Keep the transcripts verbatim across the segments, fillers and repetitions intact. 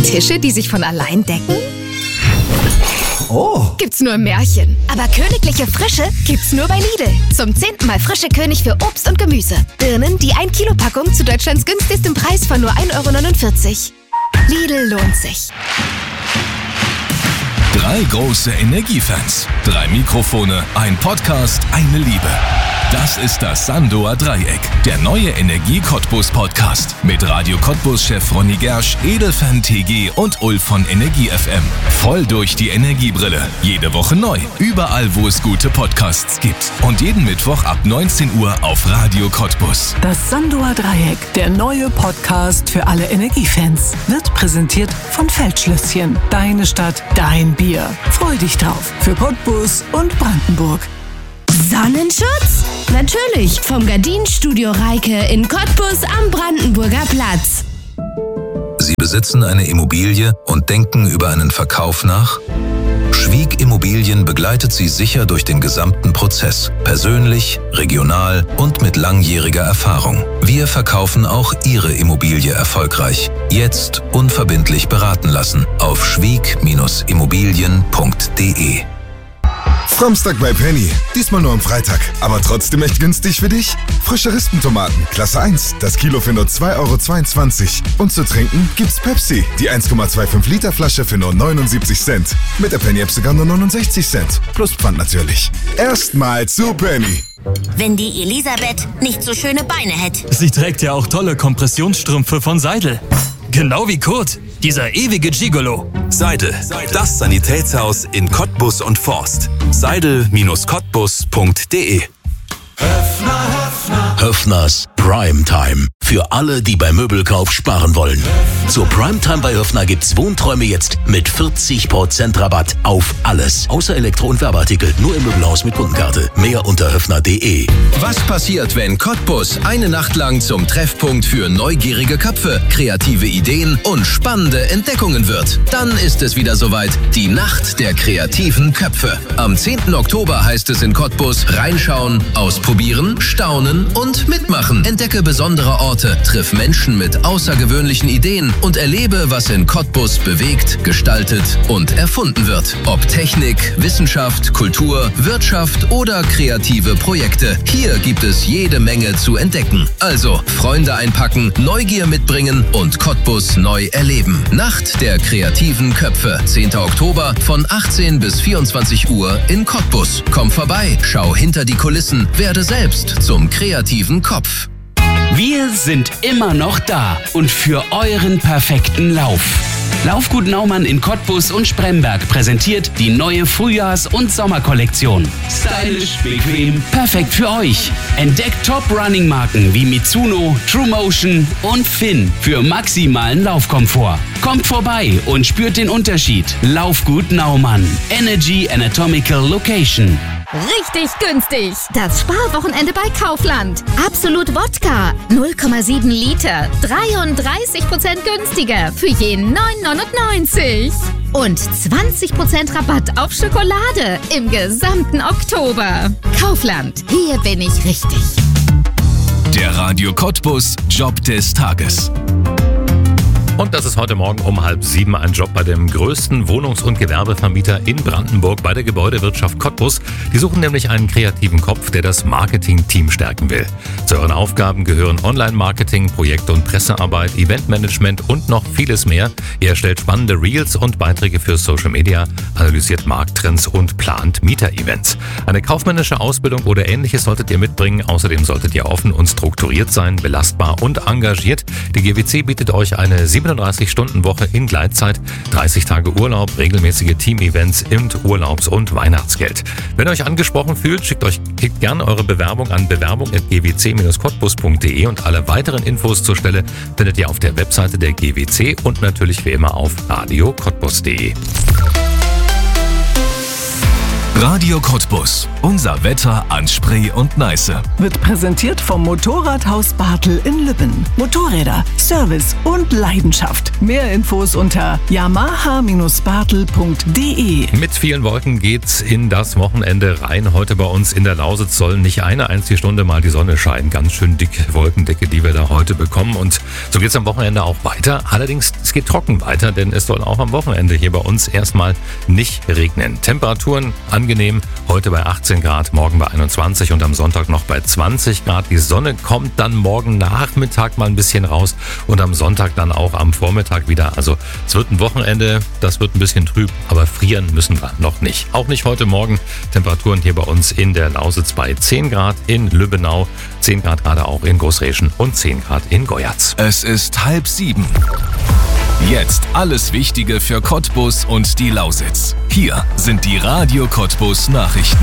Tische, die sich von allein decken? Oh. Gibt's nur im Märchen. Aber königliche Frische gibt's nur bei Lidl. Zum zehnten Mal frische König für Obst und Gemüse. Birnen, die ein Kilo Packung zu Deutschlands günstigstem Preis von nur ein Euro neunundvierzig. Lidl lohnt sich. Drei große Energiefans, drei Mikrofone, ein Podcast, eine Liebe. Das ist das Sandoer Dreieck, der neue Energie-Cottbus-Podcast. Mit Radio Cottbus-Chef Ronny Gersch, Edelfan T G und Ulf von Energie F M. Voll durch die Energiebrille. Jede Woche neu. Überall, wo es gute Podcasts gibt. Und jeden Mittwoch ab neunzehn Uhr auf Radio Cottbus. Das Sandoer Dreieck, der neue Podcast für alle Energiefans, wird präsentiert von Feldschlösschen. Deine Stadt, dein Bier. Freu dich drauf. Für Cottbus und Brandenburg. Sonnenschutz? Natürlich, vom Gardinenstudio Reike in Cottbus am Brandenburger Platz. Sie besitzen eine Immobilie und denken über einen Verkauf nach? Schwieg Immobilien begleitet Sie sicher durch den gesamten Prozess, persönlich, regional und mit langjähriger Erfahrung. Wir verkaufen auch Ihre Immobilie erfolgreich. Jetzt unverbindlich beraten lassen auf schwieg Immobilien punkt de. Samstag bei Penny. Diesmal nur am Freitag. Aber trotzdem echt günstig für dich? Frische Rispentomaten, Klasse eins. Das Kilo für nur zwei Euro zweiundzwanzig. Und zu trinken gibt's Pepsi. Die eins Komma fünfundzwanzig Liter Flasche für nur neunundsiebzig Cent. Mit der Penny-App sogar nur neunundsechzig Cent. Plus Pfand natürlich. Erstmal zu Penny. Wenn die Elisabeth nicht so schöne Beine hätte. Sie trägt ja auch tolle Kompressionsstrümpfe von Seidel. Genau wie Kurt, dieser ewige Gigolo. Seidel, das Sanitätshaus in Cottbus und Forst. Seidel Cottbus punkt de. Höffner, Höffner. Höffners Primetime. Für alle, die beim Möbelkauf sparen wollen. Zur Primetime bei Höffner gibt's Wohnträume jetzt mit vierzig Prozent Rabatt auf alles. Außer Elektro- und Werbeartikel. Nur im Möbelhaus mit Kundenkarte. Mehr unter höffner punkt de. Was passiert, wenn Cottbus eine Nacht lang zum Treffpunkt für neugierige Köpfe, kreative Ideen und spannende Entdeckungen wird? Dann ist es wieder soweit. Die Nacht der kreativen Köpfe. Am zehnten Oktober heißt es in Cottbus reinschauen, ausprobieren, staunen und mitmachen. Entdecke besondere Orte. Triff Menschen mit außergewöhnlichen Ideen und erlebe, was in Cottbus bewegt, gestaltet und erfunden wird. Ob Technik, Wissenschaft, Kultur, Wirtschaft oder kreative Projekte. Hier gibt es jede Menge zu entdecken. Also Freunde einpacken, Neugier mitbringen und Cottbus neu erleben. Nacht der kreativen Köpfe. zehnten Oktober von achtzehn bis vierundzwanzig Uhr in Cottbus. Komm vorbei, schau hinter die Kulissen, werde selbst zum kreativen Kopf. Wir sind immer noch da und für euren perfekten Lauf. Laufgut Naumann in Cottbus und Spremberg präsentiert die neue Frühjahrs- und Sommerkollektion. Stylisch, bequem, perfekt für euch. Entdeckt Top-Running-Marken wie Mitsuno, TrueMotion und Finn für maximalen Laufkomfort. Kommt vorbei und spürt den Unterschied. Laufgut Naumann. Energy Anatomical Location. Richtig günstig. Das Sparwochenende bei Kaufland. Absolut Wodka. null Komma sieben Liter. dreiunddreißig Prozent günstiger für je neun neunundneunzig. Und zwanzig Prozent Rabatt auf Schokolade im gesamten Oktober. Kaufland. Hier bin ich richtig. Der Radio Cottbus Job des Tages. Und das ist heute Morgen um halb sieben ein Job bei dem größten Wohnungs- und Gewerbevermieter in Brandenburg bei der Gebäudewirtschaft Cottbus. Die suchen nämlich einen kreativen Kopf, der das Marketing-Team stärken will. Zu ihren Aufgaben gehören Online-Marketing, Projekt- und Pressearbeit, Eventmanagement und noch vieles mehr. Ihr erstellt spannende Reels und Beiträge für Social Media, analysiert Markttrends und plant Mieter-Events. Eine kaufmännische Ausbildung oder Ähnliches solltet ihr mitbringen. Außerdem solltet ihr offen und strukturiert sein, belastbar und engagiert. Die G W C bietet euch eine siebenunddreißig-Stunden-Woche in Gleitzeit, dreißig Tage Urlaub, regelmäßige Team-Events und Urlaubs- und Weihnachtsgeld. Wenn ihr euch angesprochen fühlt, schickt euch klickt gerne eure Bewerbung an bewerbung at g w c dash cottbus punkt de und alle weiteren Infos zur Stelle findet ihr auf der Webseite der G W C und natürlich wie immer auf radio cottbus punkt de. Radio Cottbus. Unser Wetter an Spree und Neiße. Wird präsentiert vom Motorradhaus Bartel in Lübben. Motorräder, Service und Leidenschaft. Mehr Infos unter yamaha Bindestrich bartel punkt de. Mit vielen Wolken geht's in das Wochenende rein. Heute bei uns in der Lausitz soll nicht eine einzige Stunde mal die Sonne scheinen. Ganz schön dick Wolkendecke, die wir da heute bekommen. Und so geht's am Wochenende auch weiter. Allerdings, es geht trocken weiter, denn es soll auch am Wochenende hier bei uns erstmal nicht regnen. Temperaturen angenehm. Heute bei achtzehn Grad, morgen bei einundzwanzig und am Sonntag noch bei zwanzig Grad. Die Sonne kommt dann morgen Nachmittag mal ein bisschen raus und am Sonntag dann auch am Vormittag wieder. Also es wird ein Wochenende, das wird ein bisschen trüb, aber frieren müssen wir noch nicht. Auch nicht heute Morgen. Temperaturen hier bei uns in der Lausitz bei zehn Grad, in Lübbenau, zehn Grad gerade auch in Großreschen und zehn Grad in Goyatz. Es ist halb sieben. Jetzt alles Wichtige für Cottbus und die Lausitz. Hier sind die Radio Cottbus Nachrichten.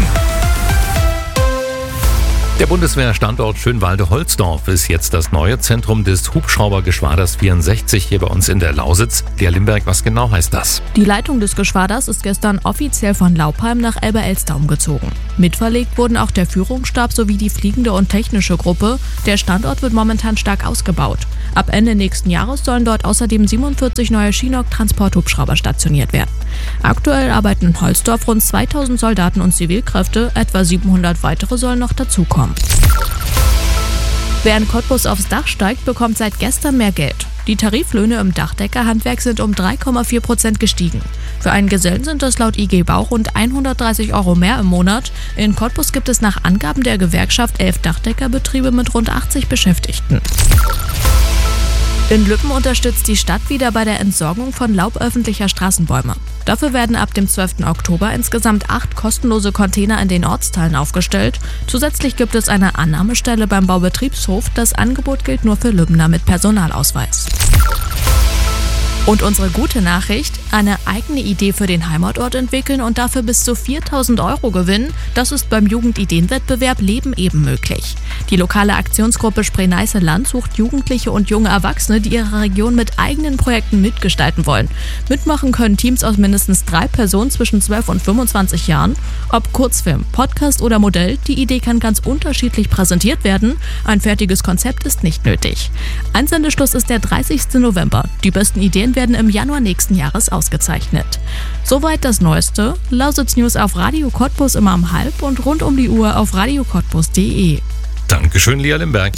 Der Bundeswehrstandort Schönwalde-Holzdorf ist jetzt das neue Zentrum des Hubschraubergeschwaders vierundsechzig hier bei uns in der Lausitz. Lea Limberg, was genau heißt das? Die Leitung des Geschwaders ist gestern offiziell von Laupheim nach Elbe-Elster umgezogen. Mitverlegt wurden auch der Führungsstab sowie die fliegende und technische Gruppe. Der Standort wird momentan stark ausgebaut. Ab Ende nächsten Jahres sollen dort außerdem siebenundvierzig neue Chinook-Transporthubschrauber stationiert werden. Aktuell arbeiten in Holzdorf rund zweitausend Soldaten und Zivilkräfte, etwa siebenhundert weitere sollen noch dazukommen. Wer in Cottbus aufs Dach steigt, bekommt seit gestern mehr Geld. Die Tariflöhne im Dachdeckerhandwerk sind um drei Komma vier Prozent gestiegen. Für einen Gesellen sind das laut I G Bauch rund hundertdreißig Euro mehr im Monat. In Cottbus gibt es nach Angaben der Gewerkschaft elf Dachdeckerbetriebe mit rund achtzig Beschäftigten. In Lübben unterstützt die Stadt wieder bei der Entsorgung von Laub öffentlicher Straßenbäume. Dafür werden ab dem zwölften Oktober insgesamt acht kostenlose Container in den Ortsteilen aufgestellt. Zusätzlich gibt es eine Annahmestelle beim Baubetriebshof. Das Angebot gilt nur für Lübbener mit Personalausweis. Und unsere gute Nachricht, eine eigene Idee für den Heimatort entwickeln und dafür bis zu viertausend Euro gewinnen, das ist beim Jugendideenwettbewerb Leben eben möglich. Die lokale Aktionsgruppe Spree-Neiße-Land sucht Jugendliche und junge Erwachsene, die ihre Region mit eigenen Projekten mitgestalten wollen. Mitmachen können Teams aus mindestens drei Personen zwischen zwölf und fünfundzwanzig Jahren. Ob Kurzfilm, Podcast oder Modell, die Idee kann ganz unterschiedlich präsentiert werden. Ein fertiges Konzept ist nicht nötig. Einsendeschluss ist der dreißigsten November. Die besten Ideen werden im Januar nächsten Jahres ausgezeichnet. Soweit das Neueste. Lausitz News auf Radio Cottbus immer um halb und rund um die Uhr auf radio cottbus punkt de. Dankeschön, Lea Limberg.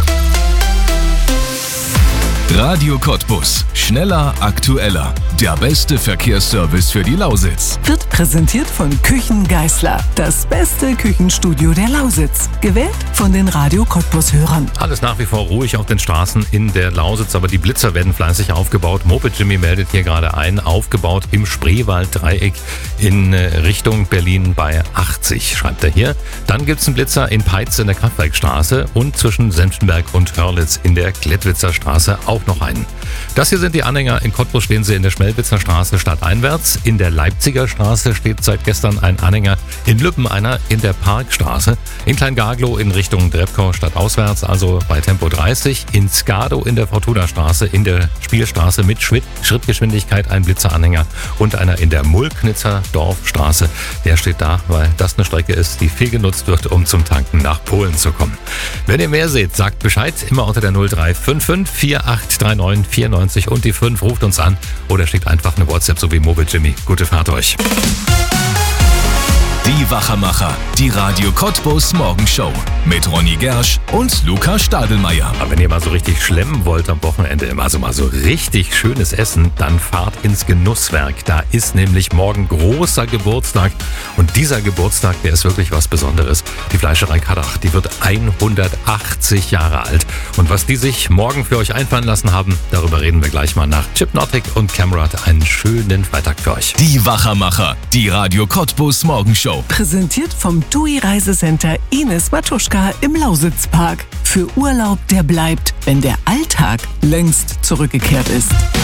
Radio Cottbus. Schneller, aktueller. Der beste Verkehrsservice für die Lausitz. Wird präsentiert von Küchen Geißler. Das beste Küchenstudio der Lausitz. Gewählt von den Radio Cottbus-Hörern. Alles nach wie vor ruhig auf den Straßen in der Lausitz, aber die Blitzer werden fleißig aufgebaut. Moped Jimmy meldet hier gerade ein. Aufgebaut im Spreewald-Dreieck in Richtung Berlin bei achtzig, schreibt er hier. Dann gibt es einen Blitzer in Peitz in der Kraftwerkstraße und zwischen Senftenberg und Hörlitz in der Klettwitzer Straße auch noch einen. Das hier sind die Anhänger. In Cottbus stehen sie in der Schmelwitzer Straße stadteinwärts. In der Leipziger Straße steht seit gestern ein Anhänger. In Lübben einer in der Parkstraße. In Kleingarglow in Richtung Drepkow stadtauswärts, also bei Tempo dreißig. In Skadow in der Fortuna-Straße, in der Spielstraße mit Schrittgeschwindigkeit ein Blitzeranhänger. Und einer in der Mulknitzer Dorfstraße. Der steht da, weil das eine Strecke ist, die viel genutzt wird, um zum Tanken nach Polen zu kommen. Wenn ihr mehr seht, sagt Bescheid. Immer unter der null drei fünf fünf vier acht drei neun vier neun und die fünf, ruft uns an oder schickt einfach eine WhatsApp, so wie Mobile Jimmy. Gute Fahrt euch. Die Wachermacher, die Radio Cottbus Morgenshow mit Ronny Gersch und Luca Stadelmeier. Aber wenn ihr mal so richtig schlemmen wollt am Wochenende, also mal so richtig schönes Essen, dann fahrt ins Genusswerk. Da ist nämlich morgen großer Geburtstag und dieser Geburtstag, der ist wirklich was Besonderes. Die Fleischerei Kadach, die wird hundertachtzig Jahre alt. Und was die sich morgen für euch einfallen lassen haben, darüber reden wir gleich mal nach Chipnotic und Camrad. Einen schönen Freitag für euch. Die Wachermacher, die Radio Cottbus Morgenshow. Präsentiert vom T U I Reisecenter Ines Matuschka im Lausitzpark. Für Urlaub, der bleibt, wenn der Alltag längst zurückgekehrt ist.